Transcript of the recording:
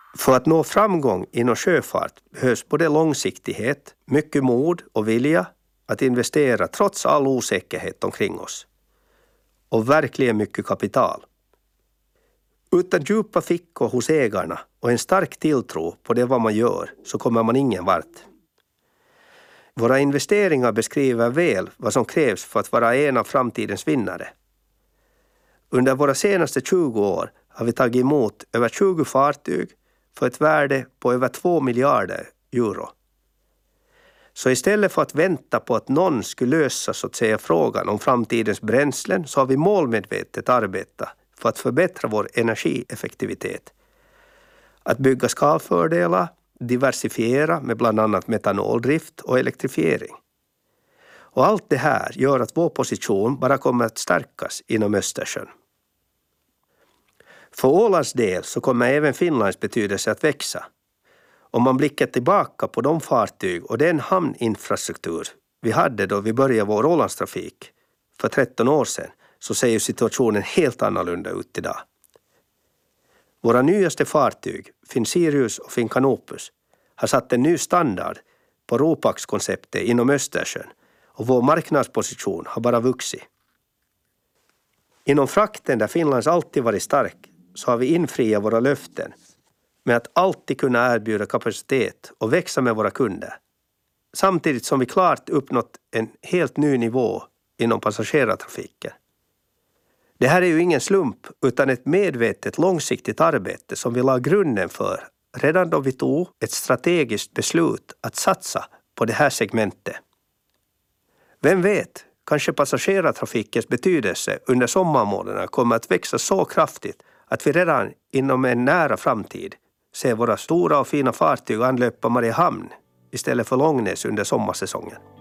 För att nå framgång inom sjöfart behövs både långsiktighet, mycket mod och vilja att investera trots all osäkerhet omkring oss. Och verkligen mycket kapital. Utan djupa fickor hos ägarna och en stark tilltro på det vad man gör så kommer man ingen vart. Våra investeringar beskriver väl vad som krävs för att vara en av framtidens vinnare. Under våra senaste 20 år har vi tagit emot över 20 fartyg för ett värde på över 2 miljarder euro. Så istället för att vänta på att någon skulle lösa så att säga frågan om framtidens bränslen så har vi målmedvetet arbetat för att förbättra vår energieffektivitet. Att bygga skalfördelar, diversifiera med bland annat metanoldrift och elektrifiering. Och allt det här gör att vår position bara kommer att stärkas inom Östersjön. För Ålands del så kommer även Finlands betydelse att växa. Om man blickar tillbaka på de fartyg och den hamninfrastruktur vi hade då vi började vår Ålandstrafik för 13 år sedan så ser ju situationen helt annorlunda ut idag. Våra nyaste fartyg, Finn Sirius och Finn Canopus, har satt en ny standard på Ropax-konceptet inom Östersjön och vår marknadsposition har bara vuxit. Inom frakten där Finlands alltid varit stark så har vi infriat våra löften med att alltid kunna erbjuda kapacitet och växa med våra kunder. Samtidigt som vi klart uppnått en helt ny nivå inom passagerartrafiken. Det här är ju ingen slump utan ett medvetet långsiktigt arbete som vi la grunden för redan då vi tog ett strategiskt beslut att satsa på det här segmentet. Vem vet, kanske passagerartrafikens betydelse under sommarmånaderna kommer att växa så kraftigt att vi redan inom en nära framtid ser våra stora och fina fartyg anlöpa Mariehamn istället för Långnäs under sommarsäsongen.